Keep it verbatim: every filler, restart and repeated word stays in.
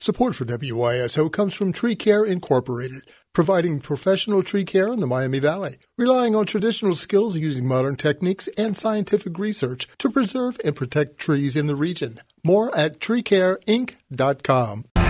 Support for W Y S O comes from Tree Care Incorporated, providing professional tree care in the Miami Valley, relying on traditional skills using modern techniques and scientific research to preserve and protect trees in the region. More at tree care inc dot com.